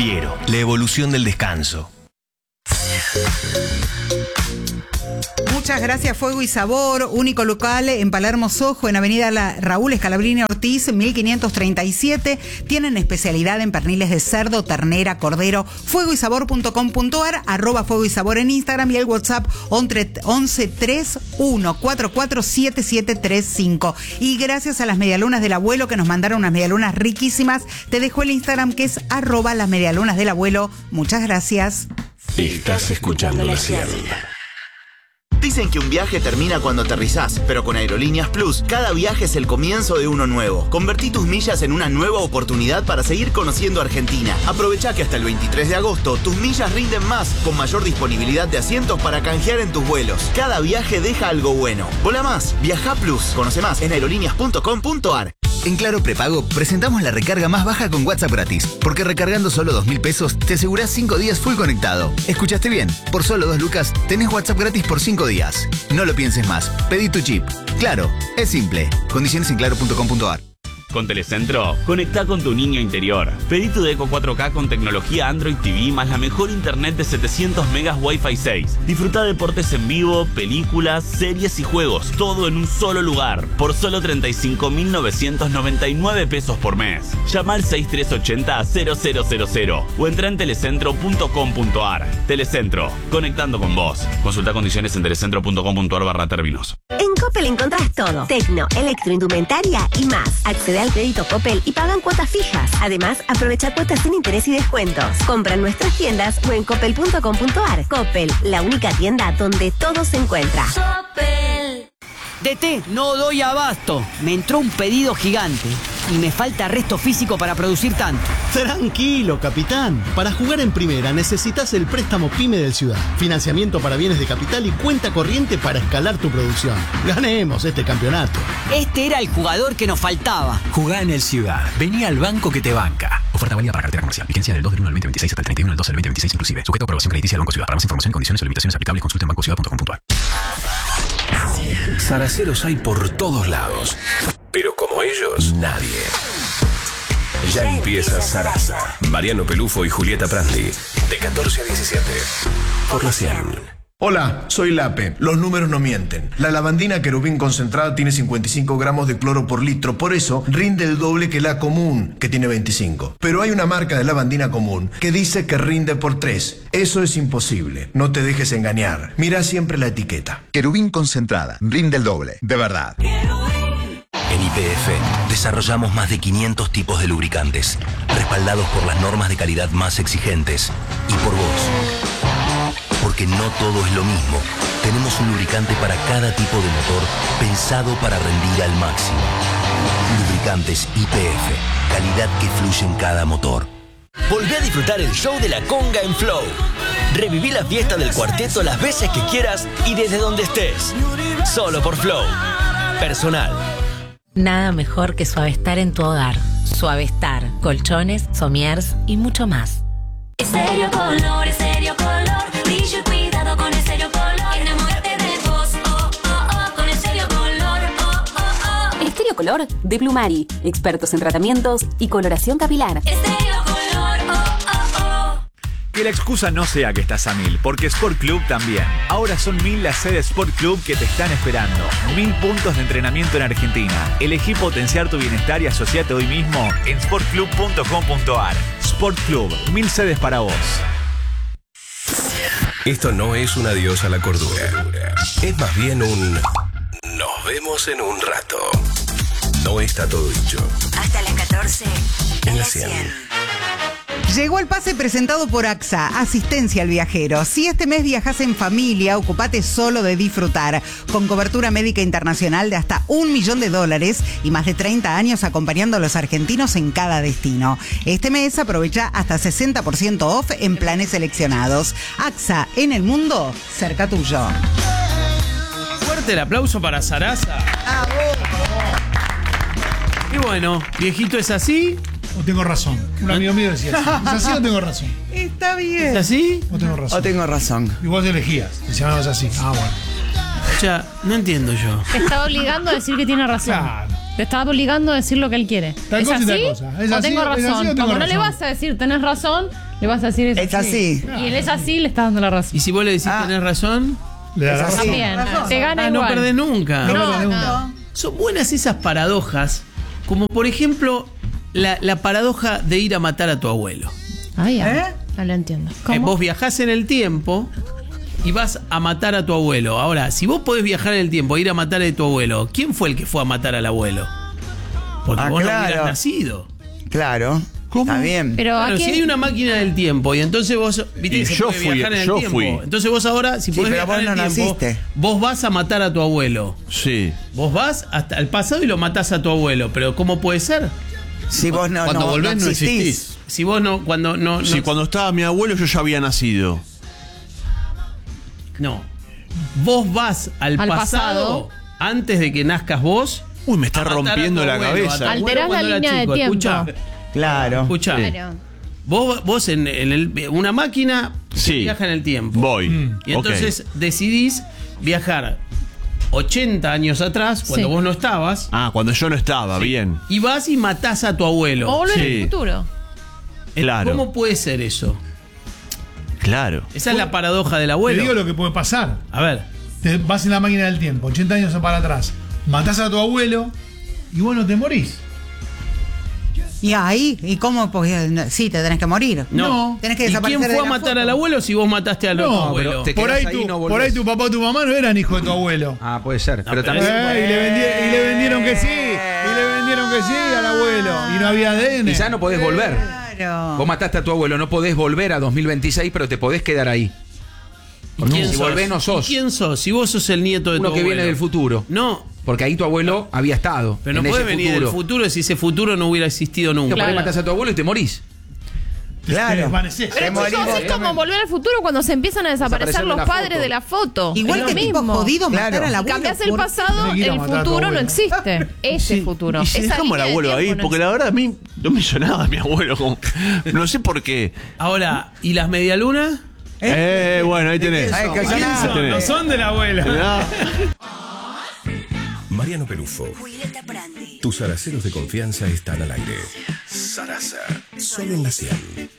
Piero, la evolución del descanso. Muchas gracias, Fuego y Sabor, único local en Palermo Sojo, en Avenida Raúl Scalabrini Ortiz, 1537. Tienen especialidad en perniles de cerdo, ternera, cordero. fuegoysabor.com.ar, @Fuego y Sabor en Instagram y el WhatsApp 1131447735. Y gracias a las medialunas del abuelo que nos mandaron unas medialunas riquísimas. Te dejo el Instagram que es @lasmedialunas del abuelo. Muchas gracias. Estás escuchando La Cielo. Dicen que un viaje termina cuando aterrizás, pero con Aerolíneas Plus, cada viaje es el comienzo de uno nuevo. Convertí tus millas en una nueva oportunidad para seguir conociendo Argentina. Aprovecha que hasta el 23 de agosto tus millas rinden más, con mayor disponibilidad de asientos para canjear en tus vuelos. Cada viaje deja algo bueno. Vola más, viaja Plus. Conoce más en aerolíneas.com.ar. En Claro Prepago presentamos la recarga más baja con WhatsApp gratis, porque recargando solo 2.000 pesos te asegurás 5 días full conectado. ¿Escuchaste bien? Por solo 2 lucas tenés WhatsApp gratis por 5 días. No lo pienses más, pedí tu chip. Claro, es simple. Condiciones en claro.com.ar. Con Telecentro, conectá con tu niño interior. Pedí tu Deco 4K con tecnología Android TV más la mejor internet de 700 megas Wi-Fi 6. Disfruta deportes en vivo, películas, series y juegos, todo en un solo lugar, por solo 35.999 pesos por mes. Llama al 6380-0000 o entra en telecentro.com.ar. Telecentro, conectando con vos. Consulta condiciones en telecentro.com.ar/términos. En Coppel encontrás todo: tecno, electroindumentaria y más. Accede al crédito Coppel y pagan cuotas fijas. Además, aprovecha cuotas sin interés y descuentos. Compra en nuestras tiendas o en coppel.com.ar. Coppel, la única tienda donde todo se encuentra. Coppel. DT, no doy abasto. Me entró un pedido gigante y me falta resto físico para producir tanto. Tranquilo, capitán. Para jugar en primera necesitas el préstamo PYME del Ciudad. Financiamiento para bienes de capital y cuenta corriente para escalar tu producción. Ganemos este campeonato. Este era el jugador que nos faltaba. Jugá en el Ciudad. Vení al banco que te banca. Oferta válida para cartera comercial. Vigencia del 2 del 1 al 2026 hasta el 31 del 12 del 2026 inclusive. Sujeto a aprobación crediticia del Banco Ciudad. Para más información, condiciones o limitaciones aplicables, consulta en bancociudad.com.ar. Zaraceros hay por todos lados, pero como ellos, nadie. Ya empieza Sarasa. Mariano Pelufo y Julieta Prandi, de 14 a 17, por La 100. Hola, soy Lape. Los números no mienten. La lavandina Querubín concentrada tiene 55 gramos de cloro por litro, por eso rinde el doble que la común, que tiene 25. Pero hay una marca de lavandina común que dice que rinde por 3. Eso es imposible. No te dejes engañar. Mira siempre la etiqueta. Querubín concentrada, rinde el doble, de verdad. En YPF desarrollamos más de 500 tipos de lubricantes, respaldados por las normas de calidad más exigentes y por vos. Porque no todo es lo mismo. Tenemos un lubricante para cada tipo de motor, pensado para rendir al máximo. Lubricantes YPF, calidad que fluye en cada motor. Volvé a disfrutar el show de la conga en Flow. Reviví la fiesta del cuarteto las veces que quieras y desde donde estés. Solo por Flow. Personal. Nada mejor que Suavestar en tu hogar. Suavestar, colchones, somiers y mucho más. Estéreo Color, Estéreo Color. Brillo y cuidado con Estéreo Color. Enamórate de vos, oh, oh, oh, con Estéreo Color, oh, oh, oh. Estéreo Color de Plumari. Expertos en tratamientos y coloración capilar. Estéreo Color, oh, oh, oh. Que la excusa no sea que estás a 1000, porque Sport Club también. Ahora son 1000 las sedes Sport Club que te están esperando. 1000 puntos de entrenamiento en Argentina. Elegí potenciar tu bienestar y asociate hoy mismo en sportclub.com.ar. Sport Club, 1000 sedes para vos. Esto no es un adiós a la cordura. Es más bien un nos vemos en un rato. No está todo dicho. Hasta las 14 en La 100. Llegó el pase presentado por AXA, asistencia al viajero. Si este mes viajas en familia, ocupate solo de disfrutar. Con cobertura médica internacional de hasta $1 millón y más de 30 años acompañando a los argentinos en cada destino. Este mes aprovecha hasta 60% off en planes seleccionados. AXA, en el mundo, cerca tuyo. Fuerte el aplauso para Sarasa. Y bueno, viejito, ¿es así? ¿O tengo razón? Un amigo mío decía así. ¿Es así o tengo razón? Está bien. ¿Es así? ¿O tengo razón? O tengo razón. Y vos elegías. Te llamabas así. Ah, bueno. O sea, no entiendo yo. Te estaba obligando a decir que tiene razón. Claro. Te estaba obligando a decir lo que él quiere. Tal ¿Es cosa y así? tal cosa. ¿Es ¿O así? tengo ¿Es razón? así o tengo Como no razón? le vas a decir tenés razón, Le vas a decir eso. Es así. Y él es así, le estás dando la razón. Y si vos le decís tenés razón, Le da Es así. razón. También. Te gana no igual. perdés nunca. No. Son buenas esas paradojas, como por ejemplo la paradoja de ir a matar a tu abuelo. Ay, no lo entiendo. Vos viajás en el tiempo y vas a matar a tu abuelo. Ahora, si vos podés viajar en el tiempo e ir a matar a tu abuelo, ¿quién fue el que fue a matar al abuelo? Porque vos no hubieras nacido. Claro. Está bien. Pero Claro, si hay una máquina del tiempo y entonces vos, viste, Y se yo puede fui, viajar en el yo tiempo. fui. Entonces vos ahora, si podés pero viajar vos en no el tiempo, naciste. vos vas a matar a tu abuelo. Sí. Vos vas hasta el pasado y lo matás a tu abuelo. Pero ¿cómo puede ser? Si vos no, Cuando no, volvés no no existís. existís. Si vos no, cuando no. Sí, cuando estaba mi abuelo yo ya había nacido. No. Vos vas al pasado antes de que nazcas vos. Uy, me está a matar rompiendo a tu la abuelo, cabeza. a tu abuelo Alterás la cuando era línea de chico. tiempo. Escuchá. Claro. Escuchá. Claro. Vos en una máquina Sí. viaja en el tiempo. Voy. Y entonces decidís viajar 80 años atrás, cuando Sí. vos no estabas, Ah, cuando yo no estaba, bien. y vas y matás a tu abuelo. O volver Sí. al futuro. Claro. ¿Cómo puede ser eso? Claro. Esa es la paradoja del Te abuelo. digo lo que puede pasar. A ver. Te vas en la máquina del tiempo, 80 años para atrás, matás a tu abuelo y vos no te morís. Y ahí, ¿y cómo? Porque sí, te tenés que morir. No. Tenés que ¿Y desaparecer quién de fue a la matar foto. al abuelo si vos mataste al otro No, abuelo? pero por ahí tu papá o tu mamá no eran hijos de tu abuelo. Ah, puede ser. Pero pero también. Y le vendieron que sí. Y le vendieron que sí al abuelo. Y no había ADN. Quizás no podés volver. Claro. Vos mataste a tu abuelo, no podés volver a 2026, pero te podés quedar ahí. Porque ¿Quién si sos? volvés no sos. ¿Y quién sos? Si vos sos el nieto de Uno tu que abuelo. viene del futuro. No, Porque ahí tu abuelo había estado. pero no en podés ese venir del futuro si ese futuro no hubiera existido nunca. Por ahí matás a tu abuelo y te morís. Claro. Pero chicos, es como volver al futuro cuando se empiezan a desaparecer Desaparecer de los la padres foto. de la foto. Igual Es que lo tipo mismo. jodido matar al abuelo. Cambias el por- pasado, Tenés que ir a el matar a tu futuro no abuelo. existe. Ese futuro. Y si Esa dejamos al línea de abuelo ahí, tiempo no porque la verdad a mí no me hizo nada mi abuelo. No sé por qué. Ahora, ¿y las medialunas? Bueno, ahí tenés. Ay, que Ahí No tenés. son de la abuela. Mariano Pelufo. Tus araceros de confianza están al aire. Sarasa. Solo en la 100.